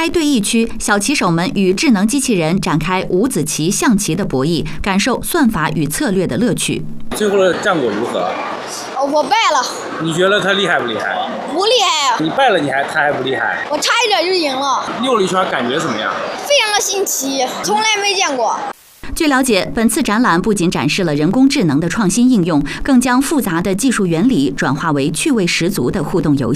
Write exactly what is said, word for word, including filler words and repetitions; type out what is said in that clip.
该对弈区，小棋手们与智能机器人展开五子棋、象棋的博弈，感受算法与策略的乐趣。 最后的战果如何？ 我败了。 你觉得他厉害不厉害？ 不厉害啊！ 你败了，你还他还不厉害？ 我差一点就赢了。 溜了一圈，感觉怎么样？ 非常的新奇，从来没见过。 据了解，本次展览不仅展示了人工智能的创新应用，更将复杂的技术原理转化为趣味十足的互动游戏。